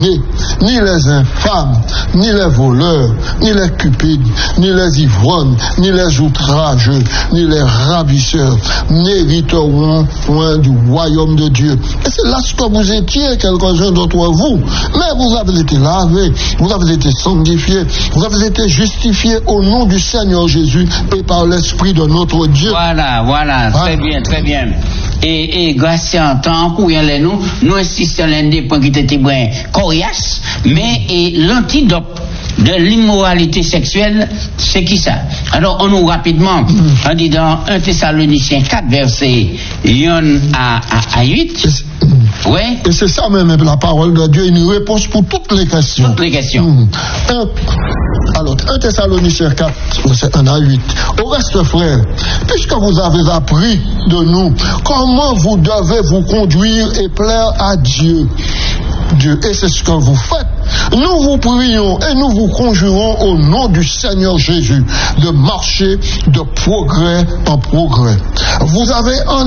ni les infâmes, ni les voleurs, ni les cupides, ni les ivrognes, ni les outrageux, ni les ravisseurs n'hériteront point du royaume de Dieu. Et c'est là ce que vous étiez, quelques-uns d'entre vous. Mais vous avez été lavés, vous avez été sanctifiés, vous avez été justifiés au nom du Seigneur Jésus et par l'Esprit de notre Dieu. Voilà, très bien. Et grâce à un temps où nous insistons l'un des points qui étaient bien coriaces, mais l'antidote de l'immoralité sexuelle, c'est qui ça? Alors, on nous rapidement, on dit dans 1 Thessaloniciens 4, verset 1 à 8. Ouais. Et c'est ça même la parole de Dieu, une réponse pour toutes les questions. Toutes les questions. Alors, 1 Thessaloniciens 4, verset 1 à 8. Au reste, frères, puisque vous avez appris de nous comment vous devez vous conduire et plaire à Dieu, et c'est ce que vous faites, nous vous prions et nous vous conjurons au nom du Seigneur Jésus de marcher de progrès en progrès. Vous savez en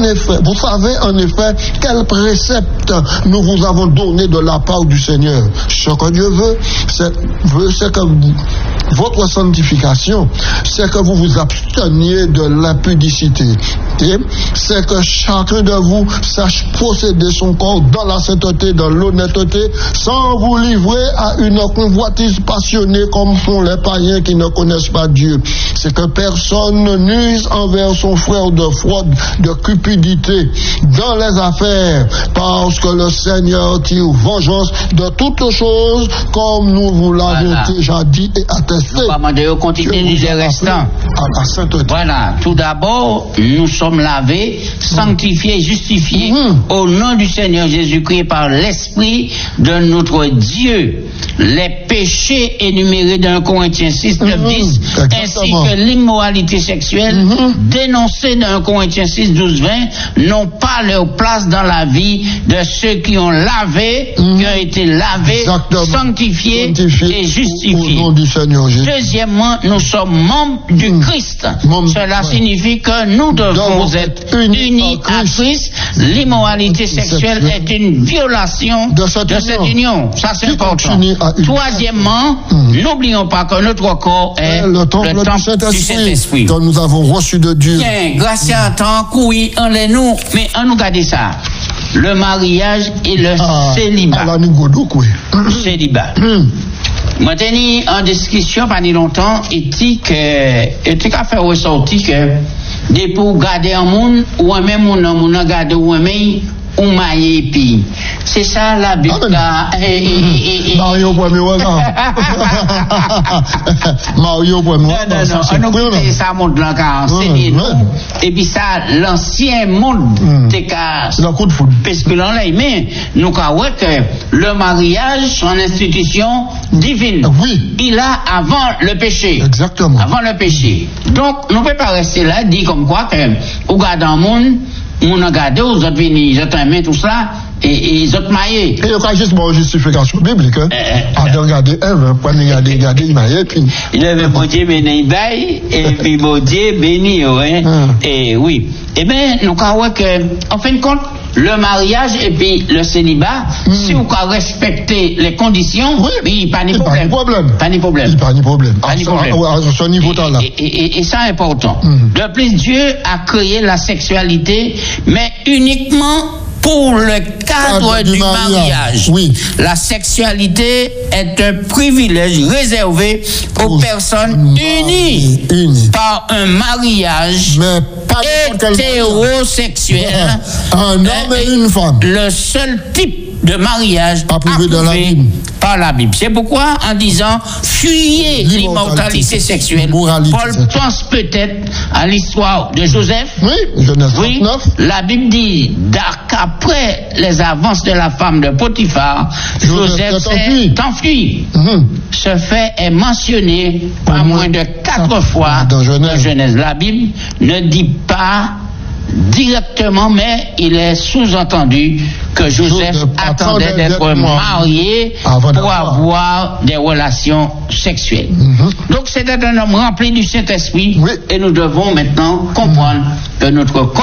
effet quel précepte nous vous avons donné de la part du Seigneur. Ce que Dieu veut, c'est que votre sanctification, c'est que vous vous absteniez de l'impudicité. Et c'est que chacun de vous sache posséder son corps dans la sainteté, dans l'honnêteté, sans vous livrer à une convoitise passionnée comme font les païens qui ne connaissent pas Dieu. C'est que personne ne nuise envers son frère de fraude, de cupidité dans les affaires, parce que le Seigneur tire vengeance de toutes choses, comme nous vous l'avons déjà dit et attesté. Nous continuer les restants. Voilà, tout d'abord, nous sommes lavés, sanctifiés, justifiés au nom du Seigneur Jésus-Christ par l'Esprit de notre Dieu. Les péchés énumérés dans 1 Corinthiens 6, 9, 10, ainsi que l'immoralité sexuelle, dénoncés dans 1 Corinthiens 6, 12, 20, n'ont pas leur place dans la vie de ceux qui ont lavé, qui ont été lavés, sanctifiés et justifiés. Au nom du Seigneur Jésus. Deuxièmement, nous sommes membres du Christ. Cela signifie que nous devons être unis à Christ. L'immoralité sexuelle est une violation de cette union. Ça, c'est important. Troisièmement, n'oublions pas que notre corps est le temple du Saint-Esprit. Dont nous avons reçu de Dieu. Bien, grâce à un temps, oui, on les nous, mais on nous garde ça. Le mariage et le célibat. Célibat. Moi, j'ai en discussion pendant longtemps, éthique a fait ressortir que, des pour garder un monde, ou même mon a gardé ou même, ou maillé puis. C'est ça la Bible là. Mario premier Mario premier. Non, ça monte là car et puis ça l'ancien monde t'es car c'est un coup de foudre. Parce que là mais nous croyons que le mariage c'est une institution divine. Oui. Il a avant le péché. Exactement. Avant le péché. Donc nous ne pouvons pas rester là dit comme quoi que au garde un monde on a gardé, aux autres venus, ils ont aimé tout cela, et ils ont maillé. Et il y a juste une justification biblique, hein. À regarder un, pas regarder, il maillé, puis. Il avait bon Dieu béni, et puis bon Dieu béni, hein. Et oui. Eh bien, nous croyons que, en fin de compte, le mariage et puis le célibat, si vous respectez les conditions, oui, pas de problème. Pas de problème. À ce niveau-là. Et ça est important. De plus, Dieu a créé la sexualité, mais uniquement pour le cadre du mariage. Oui. La sexualité est un privilège réservé aux personnes unies par un mariage hétérosexuel. Un homme et une femme. Le seul type de mariage approuvé par la Bible. C'est pourquoi, en disant fuyez l'immortalité sexuelle, Paul pense peut-être à l'histoire de Joseph. Oui, Genèse 39. La Bible dit qu'après les avances de la femme de Potiphar, Joseph s'est enfui. Ce fait est mentionné pas moins de 4 fois dans Genèse. La Bible ne dit pas directement, mais il est sous-entendu que Joseph attendait d'être marié pour avoir des relations sexuelles. Donc c'était un homme rempli du Saint-Esprit et nous devons maintenant comprendre que notre corps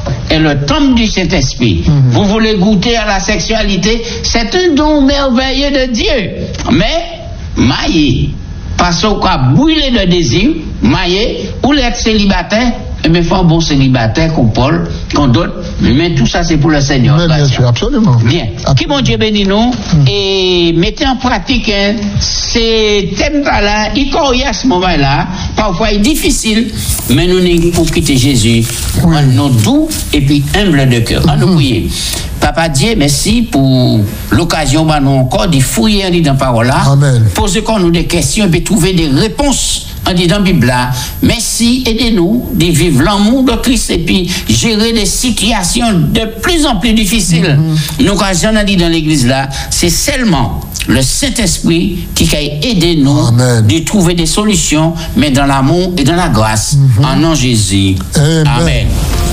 est le temple du Saint-Esprit. Vous voulez goûter à la sexualité, c'est un don merveilleux de Dieu. Mais, maillé, parce qu'on a brûlé de désir, maillé, ou l'être célibataire, et bien, il faut un bon célibataire comme Paul, comme d'autres, mais tout ça c'est pour le Seigneur. Mais bien sûr, absolument. Bien. Qui bon Dieu bénit nous et mettez en pratique ces thèmes-là, y corrige à ce moment-là, parfois il est difficile, mais nous n'avons pour quitter Jésus, nous doux et puis humble de cœur. On nous prie. Papa Dieu, merci pour l'occasion, nous encore de fouiller dans la parole là, poser nous des questions et puis trouver des réponses. On dit dans la Bible là, merci, aidez-nous de vivre l'amour de Christ et puis gérer des situations de plus en plus difficiles. Nous, quand j'en ai dit dans l'église là, c'est seulement le Saint-Esprit qui a aidé nous de trouver des solutions, mais dans l'amour et dans la grâce. En nom de Jésus. Amen.